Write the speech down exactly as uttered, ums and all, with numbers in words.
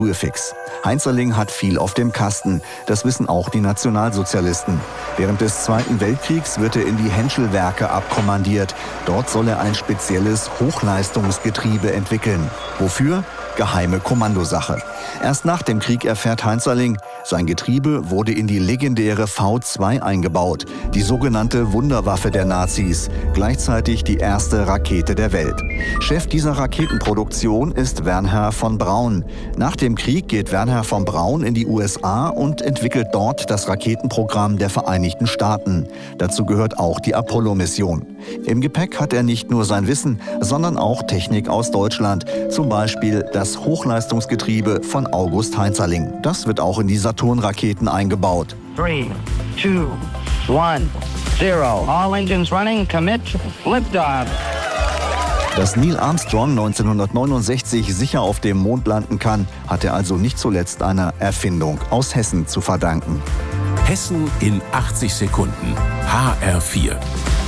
Fix. Heinzerling hat viel auf dem Kasten. Das wissen auch die Nationalsozialisten. Während des Zweiten Weltkriegs wird er in die Henschel-Werke abkommandiert. Dort soll er ein spezielles Hochleistungsgetriebe entwickeln. Wofür? Geheime Kommandosache. Erst nach dem Krieg erfährt Heinzerling, sein Getriebe wurde in die legendäre V zwei eingebaut, die sogenannte Wunderwaffe der Nazis, gleichzeitig die erste Rakete der Welt. Chef dieser Raketenproduktion ist Wernher von Braun. Nach dem Krieg geht Wernher von Braun in die U S A und entwickelt dort das Raketenprogramm der Vereinigten Staaten. Dazu gehört auch die Apollo-Mission. Im Gepäck hat er nicht nur sein Wissen, sondern auch Technik aus Deutschland, zum Beispiel das Hochleistungsgetriebe von August Heinzerling. Das wird auch in die Saturn-Raketen eingebaut. Three, two, one, zero. All engines running. Commit. Liftoff. Dass Neil Armstrong neunzehnhundertneunundsechzig sicher auf dem Mond landen kann, hat er also nicht zuletzt einer Erfindung aus Hessen zu verdanken. Hessen in achtzig Sekunden. H R vier.